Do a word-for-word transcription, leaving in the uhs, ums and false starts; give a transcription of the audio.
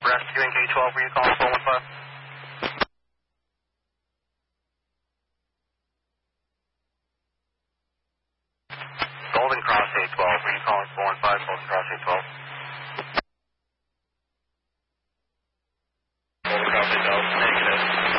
rescuing K twelve, were you calling four one five? Golden Cross eight twelve, were you calling four one five, Golden Cross eight twelve? Golden Cross eight twelve, negative.